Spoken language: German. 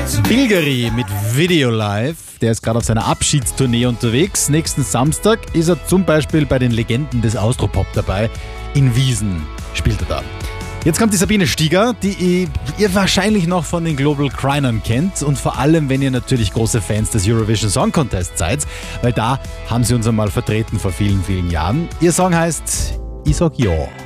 Bilgeri mit Video Live. Der ist gerade auf seiner Abschiedstournee unterwegs. Nächsten Samstag ist er zum Beispiel bei den Legenden des Austropop dabei. In Wiesen spielt er da. Jetzt kommt die Sabine Stieger, die ihr wahrscheinlich noch von den Global Crinern kennt und vor allem, wenn ihr natürlich große Fans des Eurovision Song Contest seid, weil da haben sie uns einmal vertreten vor vielen, vielen Jahren. Ihr Song heißt Ich sag ja.